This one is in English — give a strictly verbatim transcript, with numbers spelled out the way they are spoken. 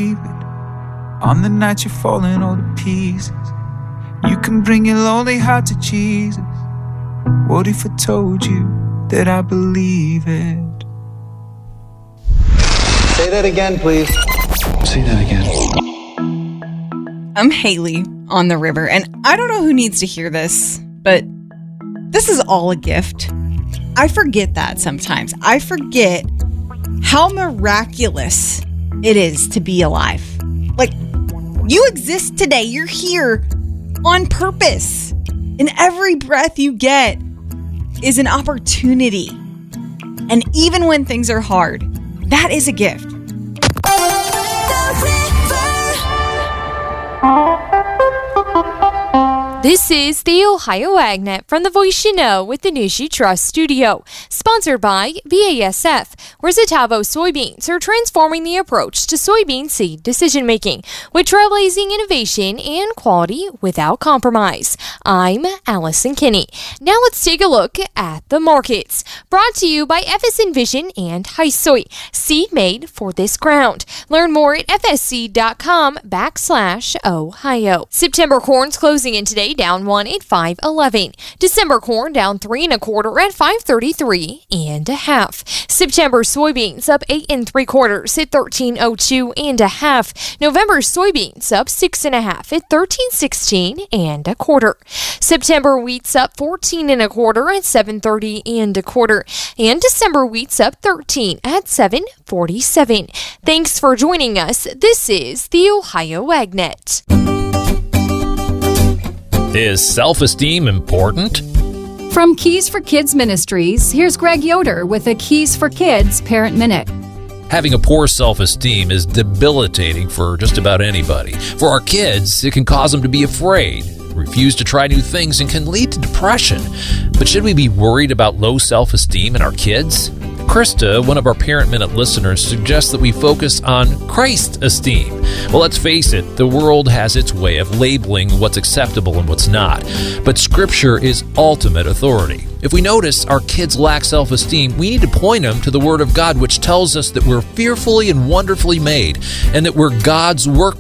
believe it. On the night you're falling all to pieces, you can bring your lonely heart to Jesus. What if I told you that I believe it? Say that again, please. Say that again. I'm Haley on the river, and I don't know who needs to hear this, but this is all a gift. I forget that sometimes. I forget how miraculous it is to be alive. Like, you exist today. You're here on purpose. And every breath you get is an opportunity. And even when things are hard, that is a gift. This is the Ohio AgNet from the Voice You Know with the News You Trust studio, sponsored by B A S F, where Zetavo soybeans are transforming the approach to soybean seed decision-making with trailblazing innovation and quality without compromise. I'm Allison Kinney. Now let's take a look at the markets. Brought to you by F S Envision and Hi-Soy, seed made for this ground. Learn more at fsc.com backslash Ohio. September corn's closing in today down one at five eleven. December corn down three and a quarter at five thirty-three and a half. September soybeans up eight and three quarters at thirteen oh two and a half. November soybeans up six and a half at thirteen sixteen and a quarter. September wheat's up fourteen and a quarter at seven thirty and a quarter. And December wheat's up thirteen at seven forty-seven. Thanks for joining us. This is the Ohio AgNet. Is self-esteem important? From Keys for Kids Ministries, here's Greg Yoder with a Keys for Kids Parent Minute. Having a poor self-esteem is debilitating for just about anybody. For our kids, it can cause them to be afraid, refuse to try new things, and can lead to depression. But should we be worried about low self-esteem in our kids? Krista, one of our Parent Minute listeners, suggests that we focus on Christ esteem. Well, let's face it, the world has its way of labeling what's acceptable and what's not. But Scripture is ultimate authority. If we notice our kids lack self-esteem, we need to point them to the Word of God, which tells us that we're fearfully and wonderfully made, and that we're God's work